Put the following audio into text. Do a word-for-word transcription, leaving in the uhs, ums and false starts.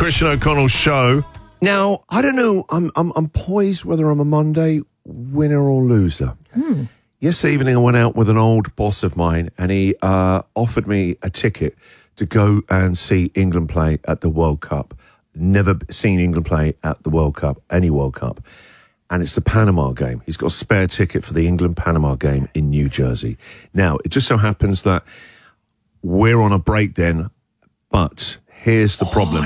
Christian O'Connell show. Now, I don't know, I'm I'm, I'm poised whether I'm a Monday winner or loser. Hmm. Yesterday evening, I went out with an old boss of mine, and he uh, offered me a ticket to go and see England play at the World Cup. Never seen England play at the World Cup, any World Cup. And it's the Panama game. He's got a spare ticket for the England-Panama game in New Jersey. Now, it just so happens that we're on a break then, but here's the problem.